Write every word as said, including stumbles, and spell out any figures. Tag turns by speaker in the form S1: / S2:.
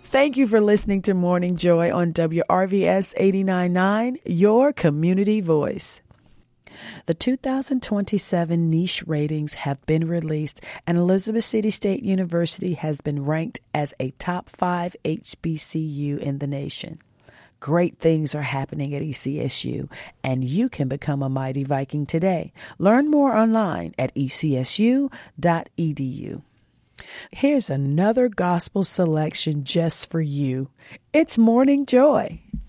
S1: Thank you for listening to Morning Joy on W R V S eighty-nine point nine, your community voice. The two thousand twenty-seven niche ratings have been released, and Elizabeth City State University has been ranked as a top five H B C U in the nation. Great things are happening at E C S U, and you can become a Mighty Viking today. Learn more online at E C S U dot E D U. Here's another gospel selection just for you. It's Morning Joy.